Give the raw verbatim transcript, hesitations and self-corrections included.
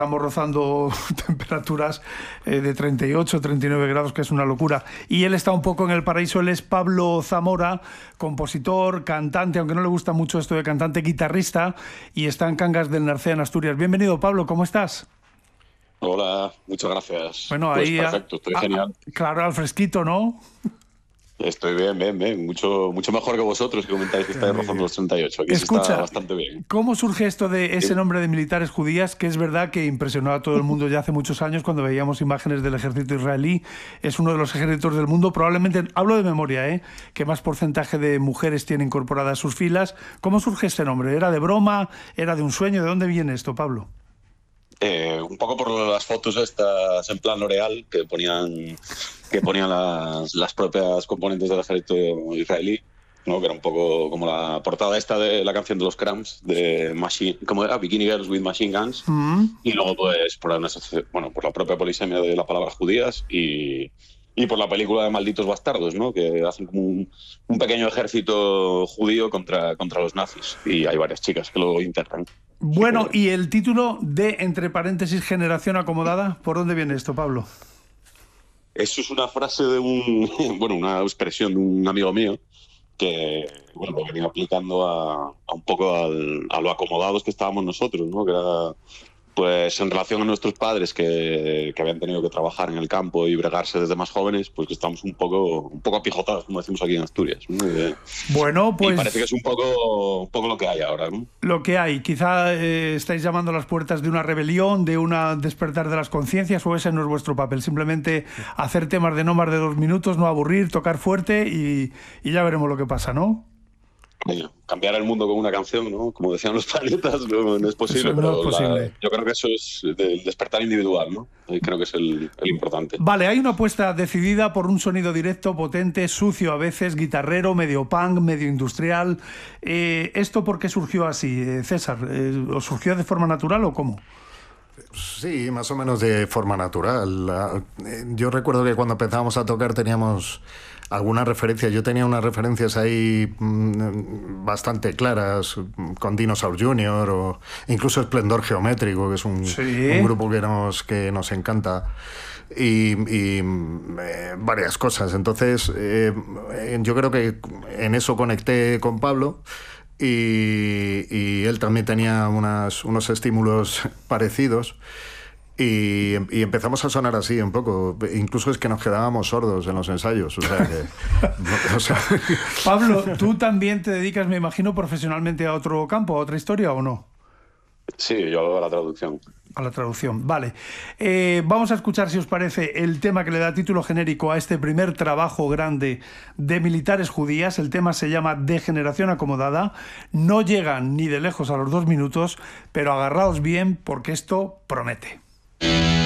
Estamos rozando temperaturas eh, de treinta y ocho, treinta y nueve grados, que es una locura. Y él está un poco en el paraíso. Él es Pablo Zamora, compositor, cantante, aunque no le gusta mucho esto de cantante, guitarrista, y está en Cangas del Narcea, en Asturias. Bienvenido, Pablo, ¿cómo estás? Hola, muchas gracias. Bueno, pues ahí... perfecto, estoy a, genial. A, claro, al fresquito, ¿no? Estoy bien, bien, bien. Mucho, mucho mejor que vosotros, que comentáis que estáis rozando los treinta y ocho. Aquí Escucha, se está bastante bien. ¿Cómo surge esto de ese Sí. nombre de militares judías? Que es verdad que impresionó a todo el mundo ya hace muchos años cuando veíamos imágenes del ejército israelí. Es uno de los ejércitos del mundo, probablemente, hablo de memoria, ¿eh? que más porcentaje de mujeres tiene incorporada a sus filas. ¿Cómo surge este nombre? ¿Era de broma? ¿Era de un sueño? ¿De dónde viene esto, Pablo? Eh, un poco por las fotos estas en plan L'Oreal que ponían, que ponían las, las propias componentes del ejército israelí, ¿no? Que era un poco como la portada esta de la canción de los Cramps, de Machine, ¿cómo era? Bikini Girls with Machine Guns. Mm. Y luego, pues, por, una, bueno, por la propia polisemia de la palabra judías y, y por la película de Malditos Bastardos, ¿no? Que hacen como un, un pequeño ejército judío contra, contra los nazis. Y hay varias chicas que lo integran. Bueno, y el título de, entre paréntesis, Generación Acomodada, ¿por dónde viene esto, Pablo? Eso es una frase de un, bueno, una expresión de un amigo mío que, bueno, lo venía aplicando a, a un poco al, a lo acomodados que estábamos nosotros, ¿no? Que era, pues, en relación a nuestros padres que, que habían tenido que trabajar en el campo y bregarse desde más jóvenes, pues que estamos un poco, un poco apijotados, como decimos aquí en Asturias, ¿no? Y, bueno, pues... Y parece que es un poco, un poco lo que hay ahora, ¿no? Lo que hay. Quizá eh, estáis llamando a las puertas de una rebelión, de un despertar de las conciencias, o ese no es vuestro papel. Simplemente hacer temas de no más de dos minutos, no aburrir, tocar fuerte y, y ya veremos lo que pasa, ¿no? Bueno, cambiar el mundo con una canción, ¿no? Como decían los planetas, no, no es posible, Eso pero no es posible. La, yo creo que eso es del despertar individual, ¿no? Y creo que es el, el importante. Vale, hay una apuesta decidida por un sonido directo, potente, sucio a veces, guitarrero, medio punk, medio industrial. Eh, ¿Esto por qué surgió así, eh, César? Eh, ¿O surgió de forma natural o cómo? Sí, más o menos de forma natural. Yo recuerdo que cuando empezábamos a tocar teníamos algunas referencias. Yo tenía unas referencias ahí mmm, bastante claras, con Dinosaur Junior o incluso Esplendor Geométrico, que es un, ¿Sí? un grupo que nos, que nos encanta. Y, y eh, varias cosas. Entonces, eh, yo creo que en eso conecté con Pablo. Y, y él también tenía unas, unos estímulos parecidos y, y empezamos a sonar así un poco. Incluso es que nos quedábamos sordos en los ensayos. O sea que, o sea... Pablo, tú también te dedicas, me imagino, profesionalmente a otro campo, a otra historia, ¿o no? Sí, yo hago la traducción. A la traducción, vale. Eh, vamos a escuchar, si os parece, el tema que le da título genérico a este primer trabajo grande de militares judías. El tema se llama De Generación Acomodada. No llegan ni de lejos a los dos minutos, pero agarraos bien porque esto promete.